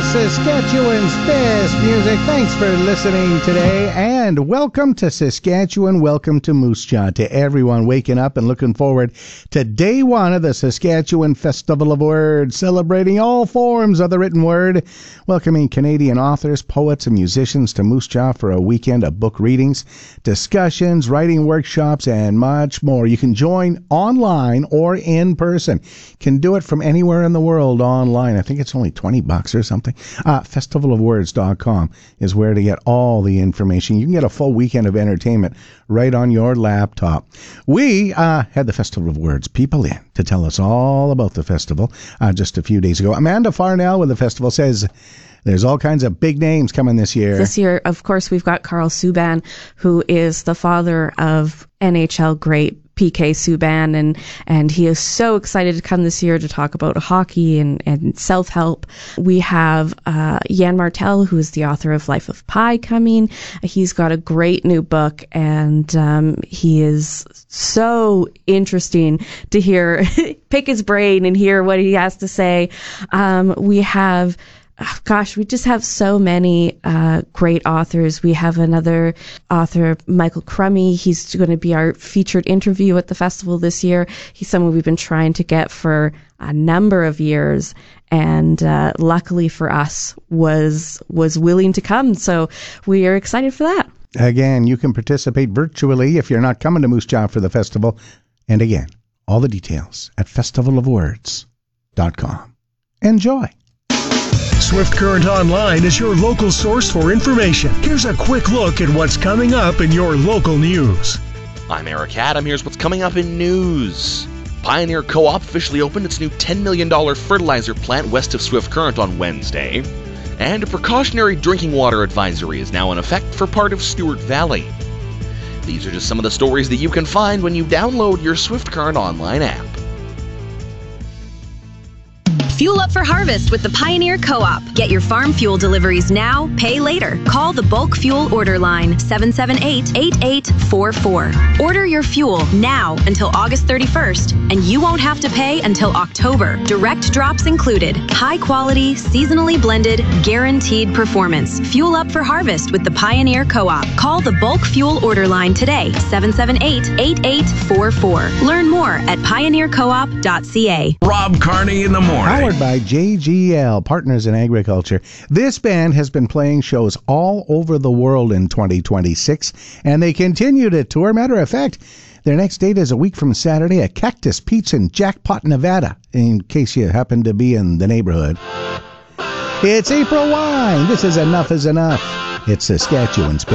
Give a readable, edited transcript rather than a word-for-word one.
Saskatchewan's best music. Thanks for listening today, and welcome to Saskatchewan. Welcome to Moose Jaw. To everyone waking up and looking forward to day one of the Saskatchewan Festival of Words, celebrating all forms of the written word, welcoming Canadian authors, poets, and musicians to Moose Jaw for a weekend of book readings, discussions, writing workshops, and much more. You can join online or in person. You can do it from anywhere in the world online. I think it's only $20 or something. Festivalofwords.com is where to get all the information. You can get a full weekend of entertainment right on your laptop. We had the Festival of Words people in to tell us all about the festival just a few days ago. Amanda Farnell with the festival says there's all kinds of big names coming this year. This year, of course, we've got Carl Subban, who is the father of NHL great PK Subban, and he is so excited to come this year to talk about hockey and self-help. We have Jan Martel, who is the author of Life of Pi, coming. He's got a great new book, and he is so interesting to hear, pick his brain and hear what he has to say. We have we just have so many great authors. We have another author, Michael Crummy. He's going to be our featured interview at the festival this year. He's someone we've been trying to get for a number of years, and luckily for us was willing to come. So we are excited for that. Again, you can participate virtually if you're not coming to Moose Jaw for the festival. And again, all the details at festivalofwords.com. Enjoy. Swift Current Online is your local source for information. Here's a quick look at what's coming up in your local news. I'm Eric Adam. Here's what's coming up in news. Pioneer Co-op officially opened its new $10 million fertilizer plant west of Swift Current on Wednesday. And a precautionary drinking water advisory is now in effect for part of Stewart Valley. These are just some of the stories that you can find when you download your Swift Current Online app. Fuel up for harvest with the Pioneer Co-op. Get your farm fuel deliveries now, pay later. Call the bulk fuel order line 778-8844. Order your fuel now until August 31st, and you won't have to pay until October. Direct drops included. High quality, seasonally blended, guaranteed performance. Fuel up for harvest with the Pioneer Co-op. Call the bulk fuel order line today, 778-8844. Learn more at pioneercoop.ca. Rob Carney in the morning. Powered by JGL, Partners in Agriculture. This band has been playing shows all over the world in 2026, and they continue to tour. Matter of fact, their next date is a week from Saturday at Cactus Pete's in Jackpot, Nevada, in case you happen to be in the neighborhood. It's April Wine. This is Enough is Enough. It's Saskatchewan's